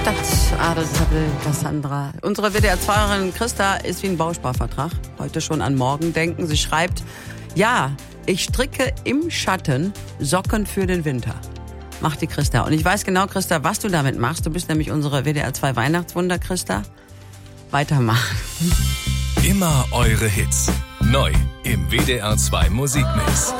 Stadt, Adel, Tabel, Cassandra. Unsere WDR-2erin Christa ist wie ein Bausparvertrag. Heute schon an morgen denken. Sie schreibt, ja, ich stricke im Schatten Socken für den Winter. Macht die Christa. Und ich weiß genau, Christa, was du damit machst. Du bist nämlich unsere WDR-2 Weihnachtswunder, Christa. Weitermachen. Immer eure Hits. Neu im WDR 2 Musikmix.